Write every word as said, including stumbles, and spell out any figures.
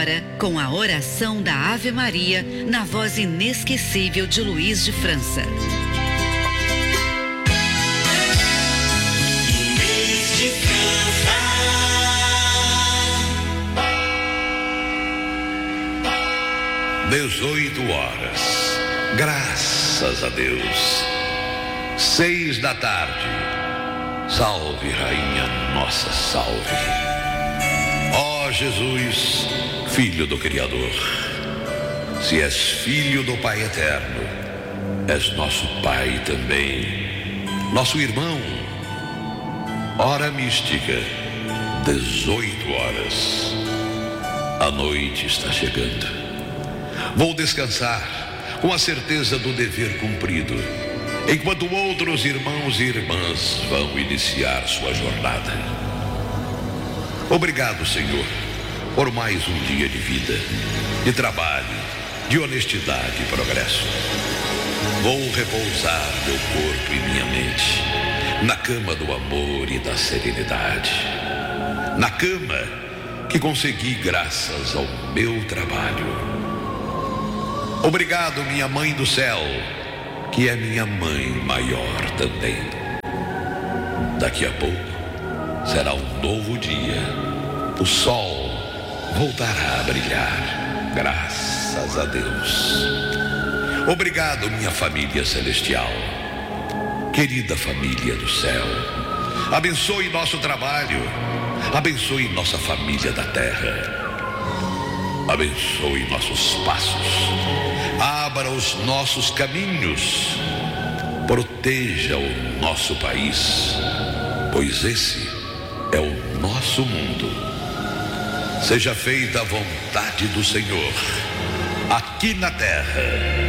Com a oração da Ave Maria, na voz inesquecível de Luiz de França. Luiz de França. dezoito horas. Graças a Deus. Seis da tarde. Salve, Rainha Nossa, salve. Ó Jesus, Filho do Criador, se és filho do Pai Eterno, és nosso Pai também, nosso irmão. Hora mística, dezoito horas. A noite está chegando. Vou descansar com a certeza do dever cumprido, enquanto outros irmãos e irmãs vão iniciar sua jornada. Obrigado, Senhor, por mais um dia de vida, de trabalho, de honestidade e progresso. Vou repousar meu corpo e minha mente na cama do amor e da serenidade, na cama que consegui graças ao meu trabalho. Obrigado, minha Mãe do Céu, que é minha mãe maior também. Daqui a pouco será um novo dia. O sol voltará a brilhar, graças a Deus. Obrigado, minha família celestial, querida família do céu. Abençoe nosso trabalho, abençoe nossa família da terra, abençoe nossos passos, abra os nossos caminhos, proteja o nosso país, pois esse é o nosso mundo. Seja feita a vontade do Senhor, aqui na terra